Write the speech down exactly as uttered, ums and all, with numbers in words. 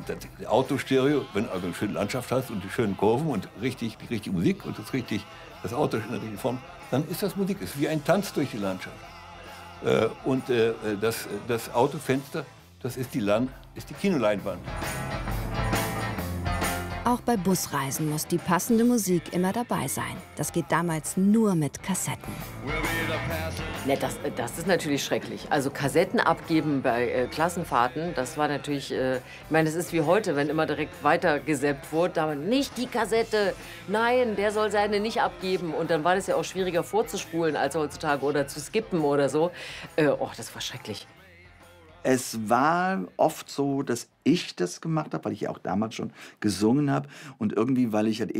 das Autostereo, wenn du also eine schöne Landschaft hast und die schönen Kurven und richtig, die richtige Musik und das, richtig, das Auto in der richtigen Form, dann ist das Musik. Es ist wie ein Tanz durch die Landschaft. Äh, und äh, das, das Autofenster, das ist die, Land, ist die Kinoleinwand. Auch bei Busreisen muss die passende Musik immer dabei sein. Das geht damals nur mit Kassetten. Ne, das, das ist natürlich schrecklich. Also Kassetten abgeben bei äh, Klassenfahrten, das war natürlich, äh, ich meine, es ist wie heute, wenn immer direkt weitergesäppt wurde, da nicht die Kassette, nein, der soll seine nicht abgeben. Und dann war das ja auch schwieriger vorzuspulen als heutzutage oder zu skippen oder so. Äh, oh, das war schrecklich. Es war oft so, dass ich das gemacht habe, weil ich ja auch damals schon gesungen habe. Und irgendwie, weil ich halt